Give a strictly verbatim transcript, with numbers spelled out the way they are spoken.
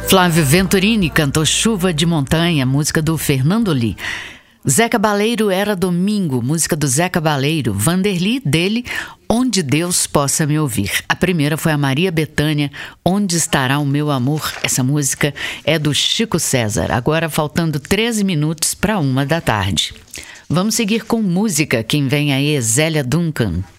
Flávio Venturini cantou Chuva de Montanha, música do Fernando Lee. Zé Cabaleiro, Era Domingo, música do Zé Cabaleiro. Vanderly, dele, Onde Deus Possa Me Ouvir. A primeira foi a Maria Bethânia, Onde Estará o Meu Amor. Essa música é do Chico César. Agora faltando treze minutos para uma da tarde. Vamos seguir com música. Quem vem aí é Zélia Duncan.